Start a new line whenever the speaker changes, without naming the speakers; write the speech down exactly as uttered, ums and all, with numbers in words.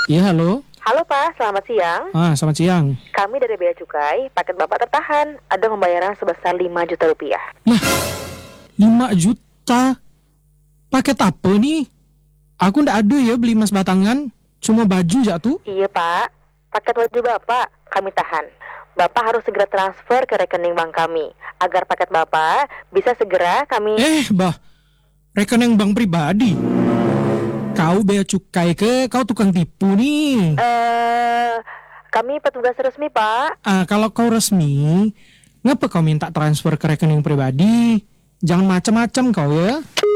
Iya, halo.
Halo Pak, selamat siang.
Ah, selamat siang.
Kami dari Bea Cukai, paket Bapak tertahan. Ada pembayaran sebesar lima juta rupiah.
Lah, lima juta? Paket apa nih? Aku ndak ada ya beli emas batangan. Cuma baju jatuh.
Iya Pak, paket baju Bapak kami tahan. Bapak harus segera transfer ke rekening bank kami, agar paket Bapak bisa segera kami...
Eh, bah. Rekening bank pribadi. Kau bea cukai ke? Kau tukang tipu nih.
Eh, kami petugas resmi Pak.
Ah, kalau kau resmi, ngapa kau minta transfer ke rekening pribadi? Jangan macam-macam kau ya.